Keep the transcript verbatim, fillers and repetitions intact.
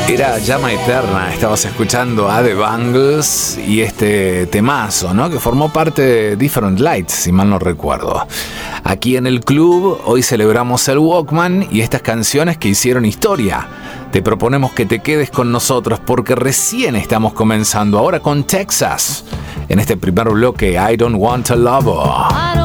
Era Llama Eterna, estabas escuchando a The Bangles y este temazo, ¿no? Que formó parte de Different Lights, si mal no recuerdo. Aquí en el club hoy celebramos el Walkman y estas canciones que hicieron historia. Te proponemos que te quedes con nosotros porque recién estamos comenzando ahora con Texas. En este primer bloque, I Don't Want a Lover.